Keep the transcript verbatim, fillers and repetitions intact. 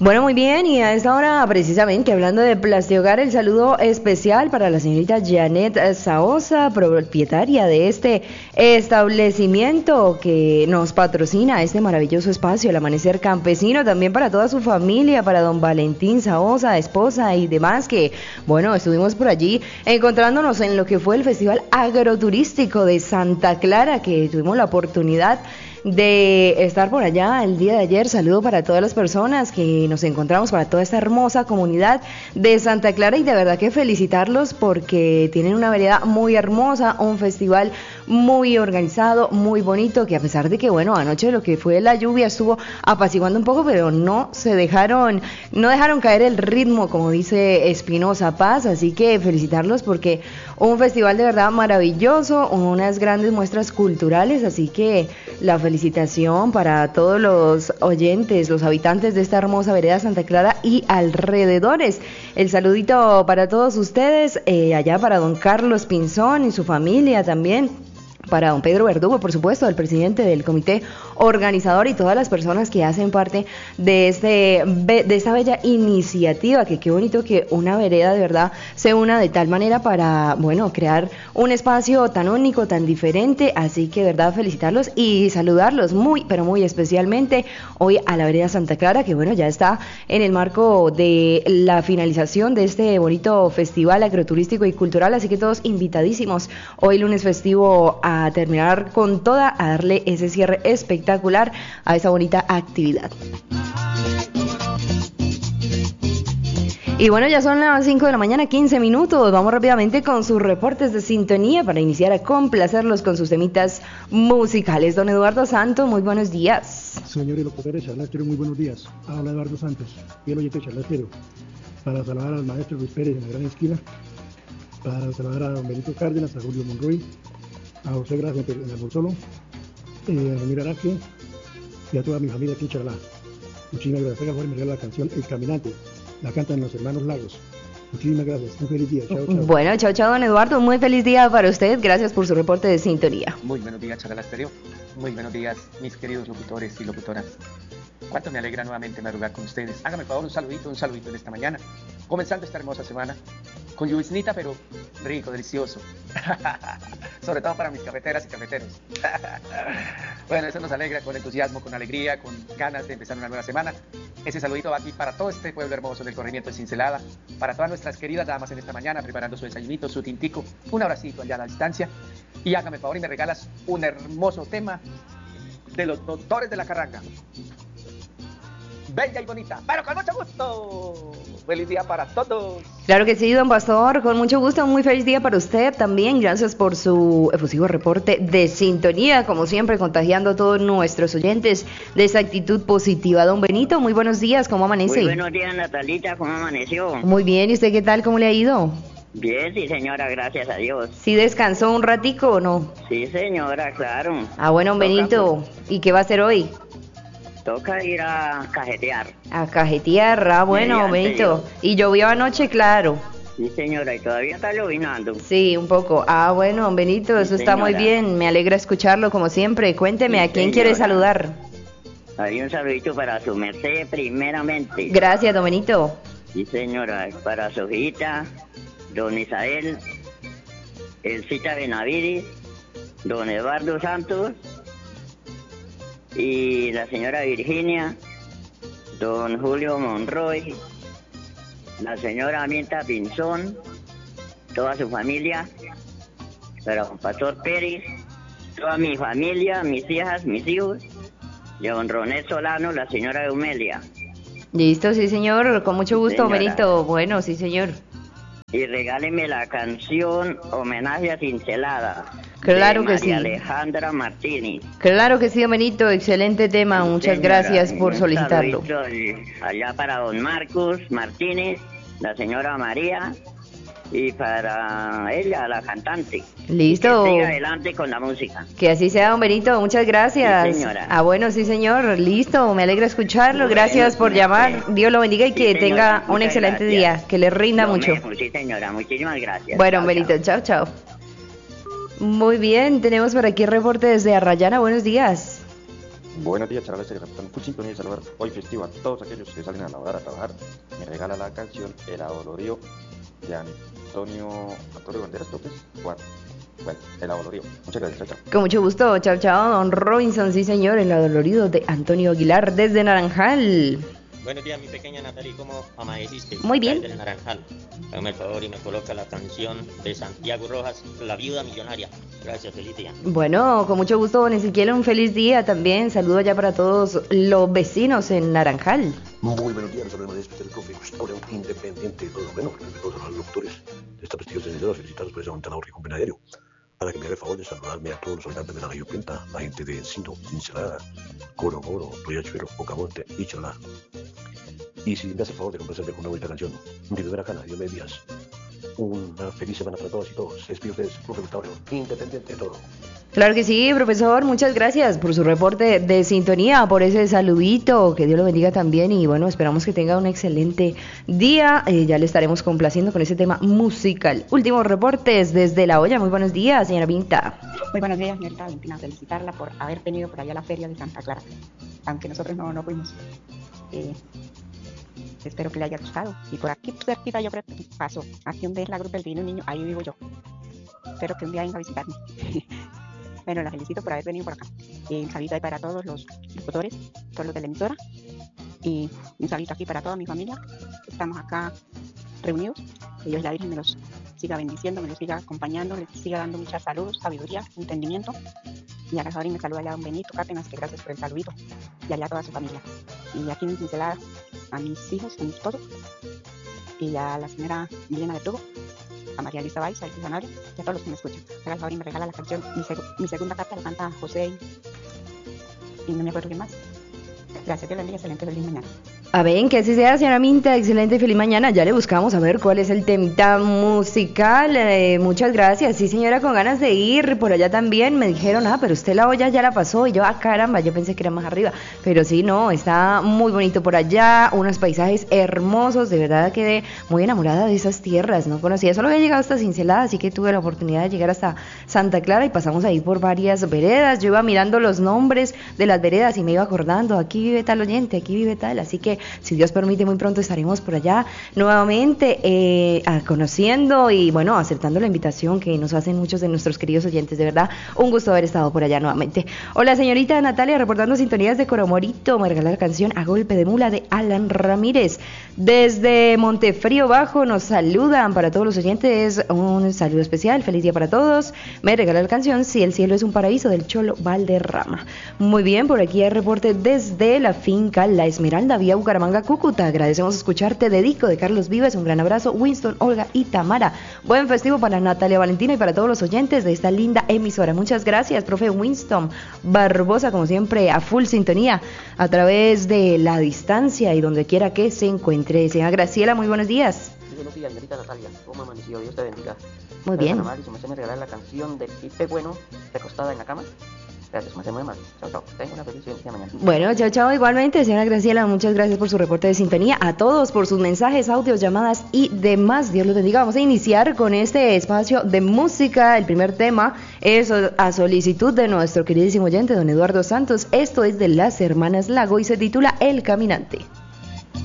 Bueno, muy bien, y a esta hora, precisamente hablando de Plastihogar, el saludo especial para la señorita Janet Saosa, propietaria de este establecimiento que nos patrocina este maravilloso espacio, el Amanecer Campesino, también para toda su familia, para don Valentín Saosa, esposa y demás, que, bueno, estuvimos por allí encontrándonos en lo que fue el Festival Agroturístico de Santa Clara, que tuvimos la oportunidad de estar por allá el día de ayer. Saludo para todas las personas que nos encontramos, para toda esta hermosa comunidad de Santa Clara, y de verdad que felicitarlos porque tienen una variedad muy hermosa, un festival muy organizado, muy bonito, que a pesar de que, bueno, anoche lo que fue la lluvia estuvo apaciguando un poco, pero no se dejaron, no dejaron caer el ritmo, como dice Espinosa Paz, así que felicitarlos porque un festival de verdad maravilloso, unas grandes muestras culturales, así que la felicitación para todos los oyentes, los habitantes de esta hermosa vereda Santa Clara y alrededores. El saludito para todos ustedes, eh, allá para don Carlos Pinzón y su familia también. Para don Pedro Verdugo, por supuesto, el presidente del comité organizador y todas las personas que hacen parte de este de esta bella iniciativa, que qué bonito que una vereda de verdad se una de tal manera para, bueno, crear un espacio tan único, tan diferente, así que de verdad felicitarlos y saludarlos muy, pero muy especialmente hoy a la vereda Santa Clara, que bueno, ya está en el marco de la finalización de este bonito festival agroturístico y cultural, así que todos invitadísimos hoy lunes festivo a terminar con toda, a darle ese cierre espectacular a esa bonita actividad. Y bueno, ya son las cinco de la mañana, quince minutos. Vamos rápidamente con sus reportes de sintonía para iniciar a complacerlos con sus temitas musicales. Don Eduardo Santos, muy buenos días. Señores locutores, charlatero, muy buenos días. Habla Eduardo Santos, fiel oyente charlatero. Para saludar al maestro Luis Pérez en la gran esquina, para saludar a don Benito Cárdenas, a Julio Monroy, a José Gracia en el Bolsolo, eh, a Ramiro Araque y a toda mi familia aquí en Charalá. Muchísimas gracias. Haga favor y me regala la canción El Caminante. La cantan los hermanos Lagos. Muchísimas gracias. Un feliz día. Chao, chao. Bueno, chao, chao, don Eduardo. Muy feliz día para usted. Gracias por su reporte de sintonía. Muy buenos días, Charalá Estéreo. Muy buenos días, mis queridos locutores y locutoras. Cuánto me alegra nuevamente madrugar con ustedes. Hágame por favor un saludito, un saludito en esta mañana. Comenzando esta hermosa semana con lluviznita, pero rico, delicioso. Sobre todo para mis cafeteras y cafeteros. Bueno, eso nos alegra con entusiasmo, con alegría, con ganas de empezar una nueva semana. Ese saludito va aquí para todo este pueblo hermoso del corregimiento de Cincelada, para todas nuestras queridas damas en esta mañana, preparando su desayunito, su tintico, un abracito allá a la distancia. Y hágame favor y me regalas un hermoso tema de los doctores de la carranga. Bella y bonita, pero con mucho gusto. Feliz día para todos. Claro que sí, don Pastor, con mucho gusto, muy feliz día para usted también. Gracias por su efusivo reporte de sintonía, como siempre, contagiando a todos nuestros oyentes de esa actitud positiva. Don Benito, muy buenos días, ¿cómo amanece? Muy buenos días, Natalita, ¿cómo amaneció? Muy bien, ¿y usted qué tal? ¿Cómo le ha ido? Bien, sí, señora, gracias a Dios. ¿Sí descansó un ratico o no? Sí, señora, claro. Ah, bueno, Benito, ¿y qué va a hacer hoy? Toca ir a cajetear. A cajetear, ah, bueno, Benito. ¿Y llovió anoche? Claro. Sí, señora, y todavía está llovinando. Sí, un poco. Ah, bueno, Benito, eso sí, está muy bien. Me alegra escucharlo, como siempre. Cuénteme, sí, ¿a quién señora quiere saludar? Hay un saludito para su merced, primeramente. Gracias, don Benito. Sí, señora, para su hijita, don Isael, Elcita Benavides, don Eduardo Santos, y la señora Virginia, don Julio Monroy, la señora Aminta Pinzón, toda su familia, para don Pastor Pérez, toda mi familia, mis hijas, mis hijos, y don Roné Solano, la señora Eumelia. Listo, sí señor, con mucho gusto, señora. Benito. Bueno, sí señor. Y regáleme la canción Homenaje a Cincelada. Claro que María sí. Alejandra Martínez. Claro que sí, Benito, excelente tema, muchas Señora, gracias por solicitarlo. Un saludito allá para don Marcos Martínez, la señora María, y para ella, la cantante. Listo. Y que siga adelante con la música. Que así sea, don Benito, muchas gracias. Sí, señora. Ah, bueno, sí, señor, listo, me alegra escucharlo, Bueno, gracias por llamar, sí. Dios lo bendiga y Sí, que señora, tenga un muchas excelente gracias. día, que le rinda Lo mucho. mismo, sí, señora, muchísimas gracias. Bueno, Chao, Benito, chao, chao. Muy bien, tenemos por aquí el reporte desde Arrayana, buenos días. Buenos días, charlas de Capitán Full Sintonía y saludar hoy festivo a todos aquellos que salen a laborar, a trabajar. Me regala la canción El Adolorío de Antonio Antonio Banderas López. Bueno, bueno, El Adolorío. Muchas gracias, chao, chao. Con mucho gusto, chao, chao, don Robinson, sí señor, El Adolorido de Antonio Aguilar desde Naranjal. Buenos días, mi pequeña Natalie, ¿cómo amaneciste? Muy bien. Del Naranjal. Hágame el favor y me coloca la canción de Santiago Rojas, La Viuda Millonaria. Gracias, feliz día. Bueno, con mucho gusto, don Ezequiel, un feliz día también. Saludo ya para todos los vecinos en Naranjal. Muy buenos días, saludos especial el profe Gustavo León, independiente de todo. Bueno, a todos los locutores de esta prestigiosa emisora, felicitados por esa ventana horrible con Venadero. Para que me haga el favor de saludarme a todos los habitantes de la Gallo Pinta, la gente de Encino, Cincelada, Coro Coro, Riachuelo, Ocamonte y Chalá. Y si me hace el favor de complacerme con una bonita canción, mi primera cana, Dios me días. Una feliz semana para todos y todos. Se despide ustedes, profe Gustavo León, independiente de todo. Claro que sí, profesor, muchas gracias por su reporte de sintonía, por ese saludito, que Dios lo bendiga también y bueno, esperamos que tenga un excelente día, eh, ya le estaremos complaciendo con ese tema musical. Últimos reportes desde La Olla, muy buenos días, señora Pinta. Muy buenos días, señorita Valentina, felicitarla por haber venido por allá a la feria de Santa Clara, aunque nosotros no, no fuimos. Eh, espero que le haya gustado, y por aquí cerquita yo creo que paso, aquí donde es la Cruz del Divino Niño, ahí vivo yo. Espero que un día venga a visitarme. Bueno, la felicito por haber venido por acá. Y un saludo ahí para todos los locutores, todos los de la emisora. Y un saludo aquí para toda mi familia. Estamos acá reunidos. Que Dios y la Virgen me los siga bendiciendo, me los siga acompañando, les siga dando mucha salud, sabiduría, entendimiento. Y a la me saluda allá a don Benito Cárdenas, que gracias por el saludito. Y allá a toda su familia. Y aquí en Cincelada a mis hijos, a mi esposo. Y a la señora Milena de Tubo, a María Luisa Baiza, al Cesanario, y a todos los que me escuchan. Haga el favor y me regala la canción, mi, seg mi segunda carta la canta José y, y no me acuerdo qué más. Gracias, Dios les bendiga, excelente, feliz mañana. A ver, que así sea, señora Minta, excelente, feliz mañana. Ya le buscamos a ver cuál es el temita musical. Eh, muchas gracias. Sí, señora, con ganas de ir por allá también. Me dijeron, ah, pero usted La Olla ya la pasó. Y yo, ah, caramba, yo pensé que era más arriba. Pero sí, no, está muy bonito por allá. Unos paisajes hermosos. De verdad quedé muy enamorada de esas tierras. No conocía, solo había llegado hasta Cincelada, así que tuve la oportunidad de llegar hasta Santa Clara y pasamos ahí por varias veredas. Yo iba mirando los nombres de las veredas y me iba acordando, aquí vive tal oyente, aquí vive tal. Así que si Dios permite, muy pronto estaremos por allá nuevamente eh, conociendo y bueno, aceptando la invitación que nos hacen muchos de nuestros queridos oyentes. De verdad, un gusto haber estado por allá nuevamente. Hola, señorita Natalia, reportando sintonías de Coromorito. Me regala la canción A Golpe de Mula de Alan Ramírez. Desde Montefrío Bajo nos saludan para todos los oyentes. Un saludo especial, feliz día para todos. Me regala la canción Si el cielo es un paraíso del Cholo Valderrama. Muy bien, por aquí hay reporte desde la finca La Esmeralda, vía Bucaramanga, Cúcuta. Agradecemos escucharte, dedico de Carlos Vives. Un gran abrazo, Winston, Olga y Tamara. Buen festivo para Natalia Valentina y para todos los oyentes de esta linda emisora. Muchas gracias, profe Winston Barbosa, como siempre, a full sintonía a través de la distancia y donde quiera que se encuentre. Señora Graciela, muy buenos días. Muy buenos días, señorita Natalia. ¿Cómo amaneció? Dios te bendiga. Muy bien. Gracias, me me regalar la canción de Pipe Bueno, recostada en la cama. Gracias, me muy mal. Chao, chao. Tengo una feliz día mañana. Bueno, chao, chao. Igualmente, señora Graciela, muchas gracias por su reporte de sintonía. A todos por sus mensajes, audios, llamadas y demás. Dios los bendiga. Vamos a iniciar con este espacio de música. El primer tema es a solicitud de nuestro queridísimo oyente, don Eduardo Santos. Esto es de las Hermanas Lago y se titula El Caminante.